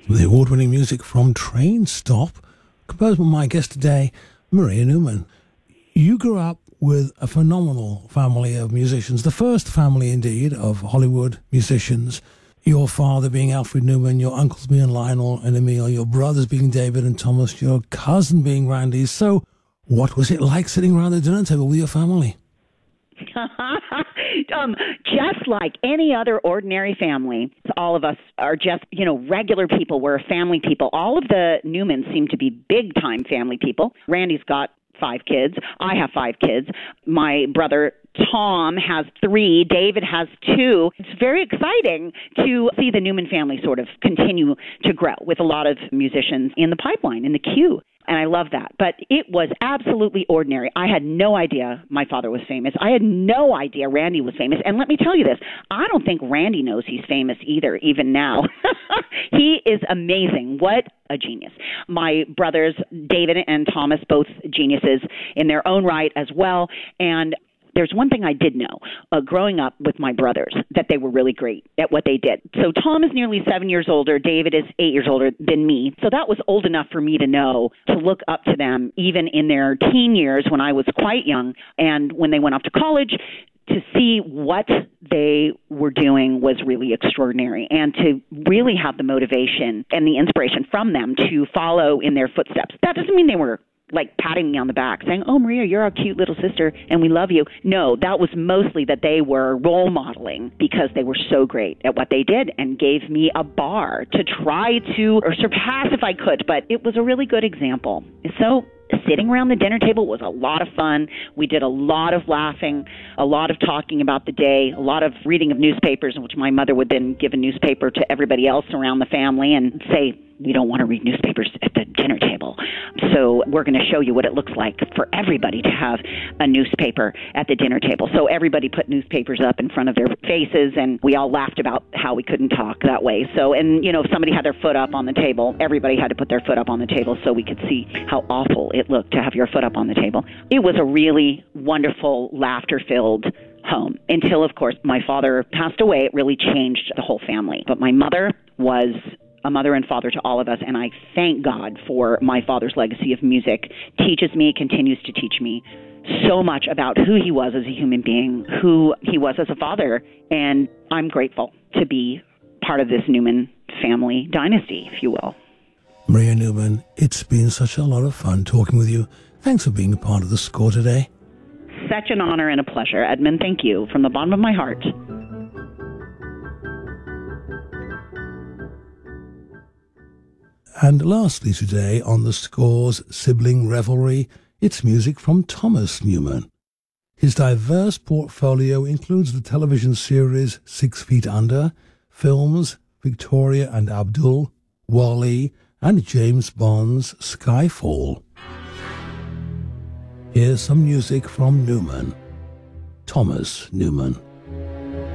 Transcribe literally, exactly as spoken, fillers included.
The award-winning music from Train Stop, composed by my guest today, Maria Newman. You grew up with a phenomenal family of musicians, the first family indeed of Hollywood musicians. Your father being Alfred Newman, your uncles being Lionel and Emil, your brothers being David and Thomas, your cousin being Randy. So what was it like sitting around the dinner table with your family? um, just like any other ordinary family, all of us are just, you know, regular people. We're family people. All of the Newmans seem to be big-time family people. Randy's got five kids. I have five kids. My brother Tom has three. David has two. It's very exciting to see the Newman family sort of continue to grow with a lot of musicians in the pipeline, in the queue. And I love that. But it was absolutely ordinary. I had no idea my father was famous. I had no idea Randy was famous. And let me tell you this, I don't think Randy knows he's famous either, even now. He is amazing. What a genius. My brothers, David and Thomas, both geniuses in their own right as well. And there's one thing I did know, uh, growing up with my brothers, that they were really great at what they did. So Tom is nearly seven years older. David is eight years older than me. So that was old enough for me to know, to look up to them, even in their teen years when I was quite young. And when they went off to college, to see what they were doing was really extraordinary, and to really have the motivation and the inspiration from them to follow in their footsteps. That doesn't mean they were like patting me on the back saying, "Oh, Maria, you're our cute little sister and we love you." No, that was mostly that they were role modeling because they were so great at what they did and gave me a bar to try to or surpass if I could. But it was a really good example. So sitting around the dinner table was a lot of fun. We did a lot of laughing, a lot of talking about the day, a lot of reading of newspapers, in which my mother would then give a newspaper to everybody else around the family and say, "We don't want to read newspapers at the dinner table. So we're going to show you what it looks like for everybody to have a newspaper at the dinner table." So everybody put newspapers up in front of their faces, and we all laughed about how we couldn't talk that way. So, and, you know, if somebody had their foot up on the table, everybody had to put their foot up on the table so we could see how awful it looked to have your foot up on the table. It was a really wonderful, laughter-filled home until, of course, my father passed away. It really changed the whole family. But my mother was a mother and father to all of us, and I thank God for my father's legacy of music. Teaches me, continues to teach me so much about who he was as a human being, who he was as a father, and I'm grateful to be part of this Newman family dynasty, if you will. Maria Newman, it's been such a lot of fun talking with you. Thanks for being a part of The Score today. Such an honor and a pleasure, Edmund. Thank you from the bottom of my heart. And lastly today on The Score's Sibling Revelry, it's music from Thomas Newman. His diverse portfolio includes the television series Six Feet Under, films Victoria and Abdul, Wall-E, and James Bond's Skyfall. Here's some music from Newman, Thomas Newman.